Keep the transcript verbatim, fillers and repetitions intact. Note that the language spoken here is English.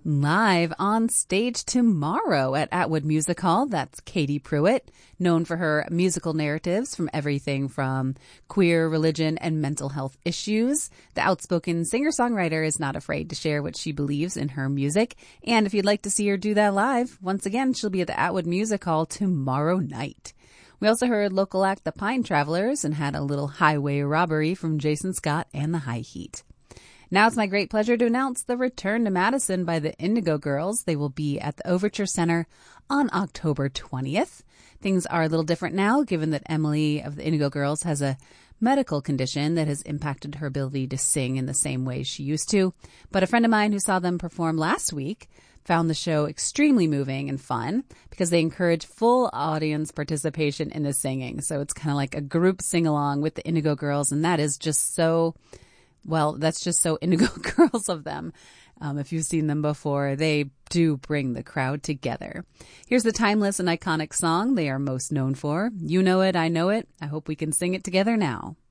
Live on stage tomorrow at Atwood Music Hall, that's Katie Pruitt, known for her musical narratives from everything from queer, religion, and mental health issues. The outspoken singer-songwriter is not afraid to share what she believes in her music. And if you'd like to see her do that live, once again, she'll be at the Atwood Music Hall tomorrow night. We also heard local act The Pine Travelers and had a little highway robbery from Jason Scott and the High Heat. Now it's my great pleasure to announce the return to Madison by the Indigo Girls. They will be at the Overture Center on October twentieth. Things are a little different now, given that Emily of the Indigo Girls has a medical condition that has impacted her ability to sing in the same way she used to. But a friend of mine who saw them perform last week found the show extremely moving and fun because they encourage full audience participation in the singing. So it's kind of like a group sing-along with the Indigo Girls, and that is just so... Well, that's just so Indigo Girls of them. Um, if you've seen them before, they do bring the crowd together. Here's the timeless and iconic song they are most known for. You know it, I know it. I hope we can sing it together now.